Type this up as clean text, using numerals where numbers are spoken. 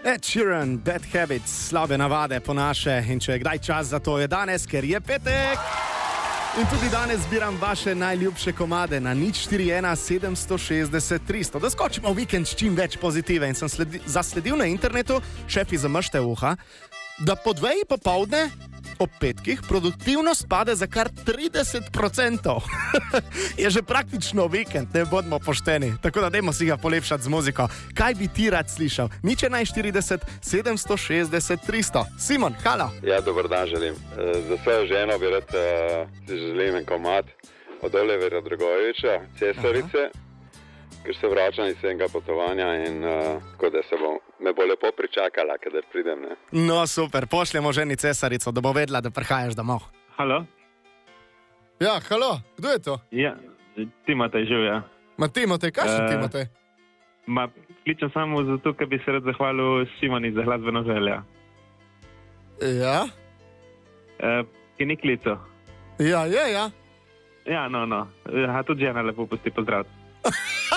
Ed Sheeran, Bad Habits, slabe navade po naše. In če je kdaj čas za to, je danes, ker je petek. In tudi danes zbiram vaše najljubše komade na 041 760 300. Da skočimo v vikend s čim več pozitive. In sem zasledil na internetu, šefi zamršte uha, da po 2 popoldne ob petkih produktivnost pade za kar 30%. Je že praktično vikend, ne bodimo pošteni. Tako da dajmo si ga polepšati z muziko. Kaj bi ti rad slišal? 041 760 300. Simon, halo. Ja, dober dan želim. Za svojo ženo bi rad si želim en komad od Olivera Dragojevića, Cesarice, ker se vračam iz enega potovanja in tako da me bo lepo pričakala, kadar pridem. Ne? No, super, pošljemo ženi Cesarico, da bo vedela, da prihajaš domov. Halo? Ja, halo, kdo je to? Ja, Timotej živ, ja. Timotej, kakšen Timotej? Kličem samo zato, ker bi se rad zahvalil Simoni za glasbeno željo. Ja? Ki ni klical. Ja, je, ja. Ja, no. Tudi žena lepo pusti pozdrav.